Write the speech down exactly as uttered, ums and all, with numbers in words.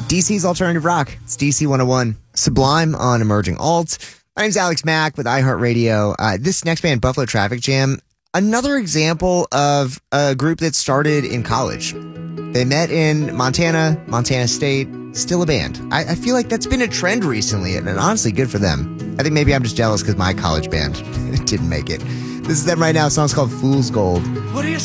D C's Alternative Rock. It's D C one oh one. Sublime on Emerging Alt. My name's Alex Mack with iHeartRadio. Uh, this next band, Buffalo Traffic Jam, another example of a group that started in college. They met in Montana, Montana State, still a band. I, I feel like that's been a trend recently, and, and honestly, good for them. I think maybe I'm just jealous because my college band didn't make it. This is them right now. The song's called Fool's Gold. What do you